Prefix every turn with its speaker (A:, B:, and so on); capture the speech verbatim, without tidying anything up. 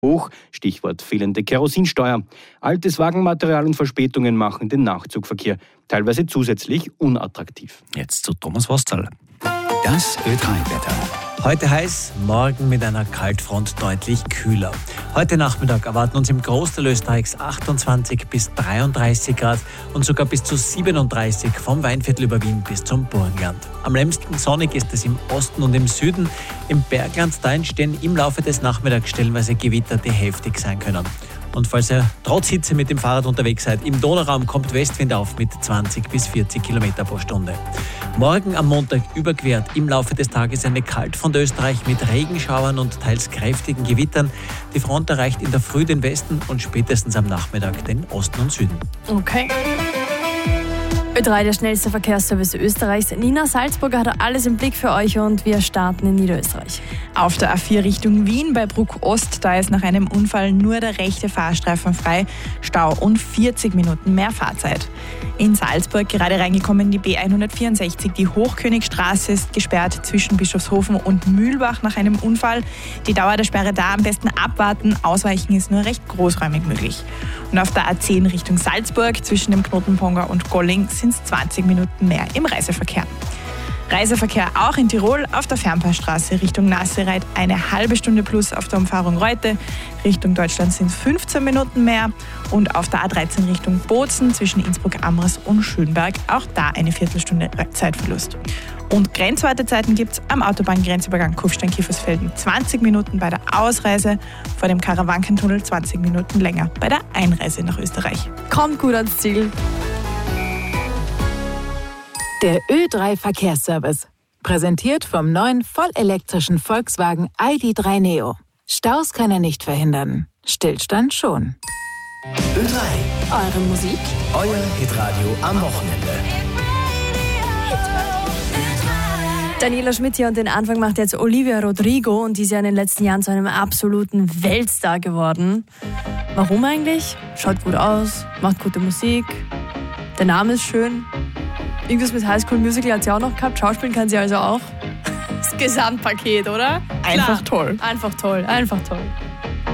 A: hoch, Stichwort fehlende Kerosinsteuer. Altes Wagenmaterial und Verspätungen machen den Nachtzugverkehr teilweise zusätzlich unattraktiv.
B: Jetzt zu Thomas Wostal.
C: Das Ö drei Wetter.
B: Heute heiß, morgen mit einer Kaltfront deutlich kühler. Heute Nachmittag erwarten uns im Großteil Österreichs achtundzwanzig bis dreiunddreißig Grad und sogar bis zu siebenunddreißig vom Weinviertel über Wien bis zum Burgenland. Am längsten sonnig ist es im Osten und im Süden. Im Bergland da entstehen im Laufe des Nachmittags stellenweise Gewitter, die heftig sein können. Und falls ihr trotz Hitze mit dem Fahrrad unterwegs seid, im Donauraum kommt Westwind auf mit zwanzig bis vierzig Kilometer pro Stunde. Morgen am Montag überquert im Laufe des Tages eine Kaltfront Österreich mit Regenschauern und teils kräftigen Gewittern. Die Front erreicht in der Früh den Westen und spätestens am Nachmittag den Osten und Süden.
D: Okay. Ö drei, der schnellste Verkehrsservice Österreichs. Nina Salzburger hat alles im Blick für euch und wir starten in Niederösterreich.
E: Auf der A vier Richtung Wien bei Bruck Ost, da ist nach einem Unfall nur der rechte Fahrstreifen frei. Stau und vierzig Minuten mehr Fahrzeit. In Salzburg gerade reingekommen die B hundertvierundsechzig. Die Hochkönigstraße ist gesperrt zwischen Bischofshofen und Mühlbach nach einem Unfall. Die Dauer der Sperre da am besten abwarten. Ausweichen ist nur recht großräumig möglich. Und auf der A zehn Richtung Salzburg zwischen dem Knotenponger und Golling sind es zwanzig Minuten mehr im Reiseverkehr. Reiseverkehr auch in Tirol auf der Fernpassstraße Richtung Nassereit eine halbe Stunde plus auf der Umfahrung Reute. Richtung Deutschland sind es fünfzehn Minuten mehr und auf der A dreizehn Richtung Bozen zwischen Innsbruck-Amras und Schönberg auch da eine Viertelstunde Zeitverlust. Und Grenzwartezeiten gibt es am Autobahngrenzübergang Kufstein-Kiefersfelden zwanzig Minuten bei der Ausreise, vor dem Karawankentunnel zwanzig Minuten länger bei der Einreise nach Österreich.
D: Kommt gut ans Ziel.
F: Der Ö drei Verkehrsservice. Präsentiert vom neuen vollelektrischen Volkswagen I D drei Neo. Staus kann er nicht verhindern. Stillstand schon.
C: Ö drei.
D: Eure Musik?
C: Euer Hitradio am Wochenende.
D: Daniela Schmidt hier und den Anfang macht jetzt Olivia Rodrigo und die ist ja in den letzten Jahren zu einem absoluten Weltstar geworden. Warum eigentlich? Schaut gut aus, macht gute Musik, der Name ist schön. Irgendwas mit High School Musical hat sie auch noch gehabt. Schauspielen kann sie also auch. Das Gesamtpaket, oder?
E: Einfach
D: Klar.
E: toll.
D: Einfach toll, einfach toll.